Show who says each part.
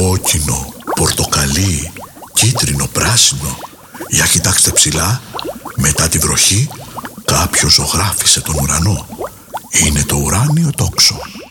Speaker 1: Κόκκινο, πορτοκαλί, κίτρινο, πράσινο. Για κοιτάξτε ψηλά, μετά τη βροχή κάποιος ζωγράφισε τον ουρανό. Είναι το ουράνιο τόξο.